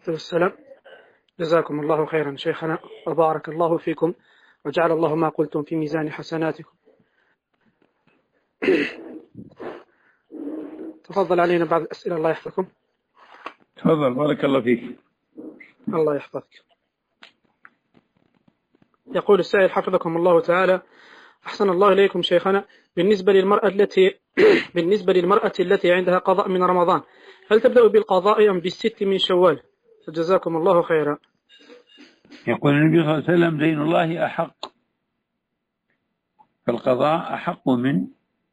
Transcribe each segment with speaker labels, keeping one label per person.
Speaker 1: والسلام. جزاكم الله خيرا شيخنا وبارك الله فيكم وجعل الله ما قلتم في ميزان حسناتكم. تفضل علينا بعض الأسئلة. الله يحفظكم.
Speaker 2: تفضل بارك الله فيك.
Speaker 1: الله يحفظك. يقول السائل حفظكم الله تعالى: أحسن الله إليكم شيخنا، بالنسبة للمرأة التي عندها قضاء من رمضان، هل تبدأ بالقضاء أم بالست من شوال؟ جزاكم الله خيرا.
Speaker 2: يقول النبي صلى الله عليه وسلم: دين الله أحق، فالقضاء أحق من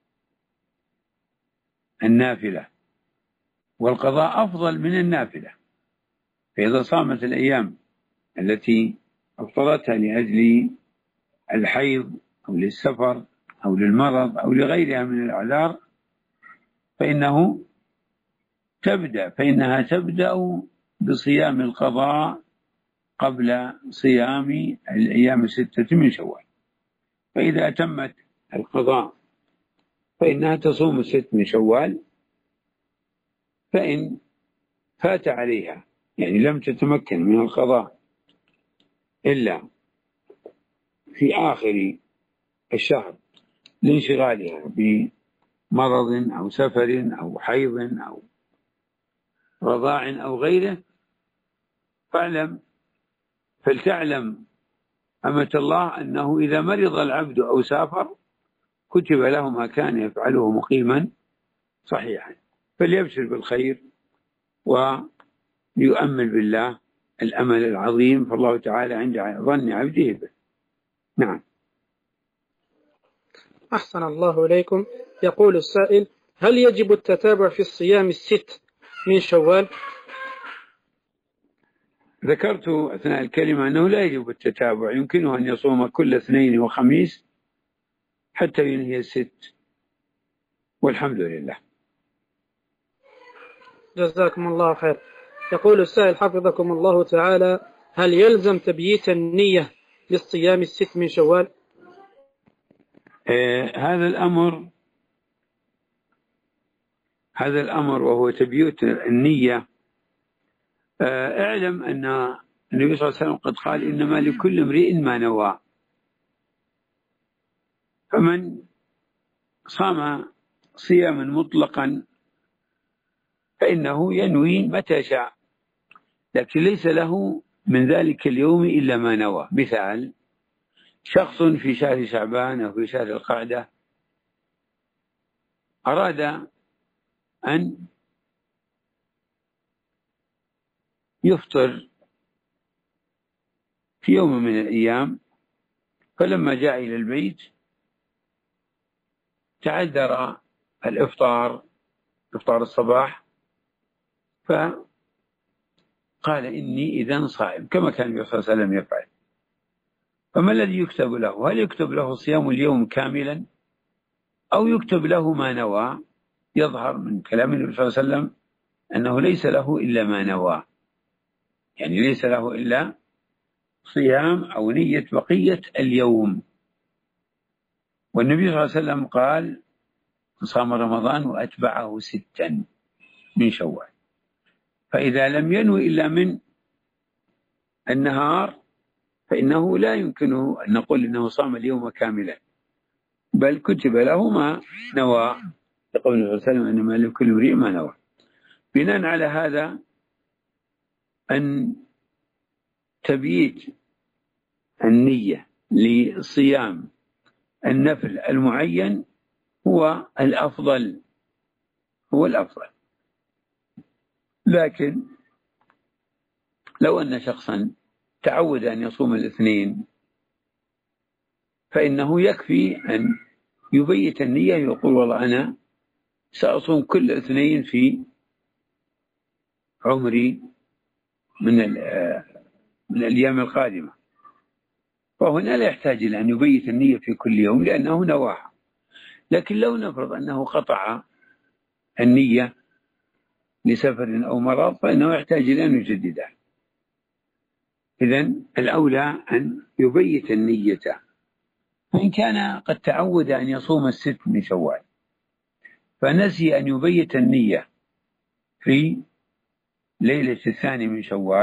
Speaker 2: النافلة، والقضاء أفضل من النافلة. فإذا صامت الأيام التي أفطرتها لأجل الحيض أو للسفر أو للمرض أو لغيرها من الأعذار فإنها تبدأ بصيام القضاء قبل صيام الأيام 6 من شوال. فإذا أتمت القضاء فإنها تصوم 6 من شوال. فإن فات عليها، يعني لم تتمكن من القضاء إلا في آخر الشهر لانشغالها بمرض أو سفر أو حيض أو رضاع أو غيره، فلتعلم أمة الله أنه إذا مرض العبد أو سافر كتب له ما كان يفعله مقيما صحيحا، فليبشر بالخير ويؤمل بالله الأمل العظيم، فالله تعالى عند ظن عبده به. نعم.
Speaker 1: أحسن الله إليكم. يقول السائل: هل يجب التتابع في الصيام 6 من شوال؟
Speaker 2: ذكرت أثناء الكلمة أنه لا يجب التتابع، يمكنه أن يصوم كل اثنين وخميس حتى ينهي 6، والحمد لله.
Speaker 1: جزاكم الله خير. يقول السائل حفظكم الله تعالى: هل يلزم تبييت النية للصيام 6 من شوال؟
Speaker 2: هذا الأمر وهو تبييت النية. اعلم أن النبي صلى الله عليه وسلم قد قال: إنما لكل امرئ ما نوى. فمن صام صياما مطلقا فإنه ينوي متى شاء، لكن ليس له من ذلك اليوم إلا ما نوى. مثال: شخص في شهر شعبان أو في شهر القعدة أراد أن يفطر في يوم من الأيام، فلما جاء إلى البيت تعذر إفطار الصباح، فقال: إني إذن صائم، كما كان النبي صلى الله عليه وسلم يفعل. فما الذي يكتب له؟ هل يكتب له صيام اليوم كاملا أو يكتب له ما نوى؟ يظهر من كلام النبي صلى الله عليه وسلم أنه ليس له إلا ما نوى، يعني ليس له إلا صيام أو نية بقية اليوم. والنبي صلى الله عليه وسلم قال: صام رمضان وأتبعه 6 من شوال. فإذا لم ينوي إلا من النهار فإنه لا يمكنه أن نقول إنه صام اليوم كاملا، بل كتب له ما نوى، لقول النبي صلى الله عليه وسلم: إنما لكل امرئ ما نوى. بناء على هذا، أن تبييت النية لصيام النفل المعين هو الأفضل. لكن لو أن شخصا تعود أن يصوم الاثنين فإنه يكفي أن يبيت النية، يقول: والله أنا سأصوم كل اثنين في عمري من الأيام القادمة. فهنا لا يحتاج إلى أن يبيت النية في كل يوم لأنه نواها. لكن لو نفرض أنه قطع النية لسفر أو مرض فإنه يحتاج إلى أن يجددها. إذن الأولى أن يبيت النية. فإن كان قد تعود أن يصوم 6 من شوال فنسي أن يبيت النية في ليلة 2 من شوال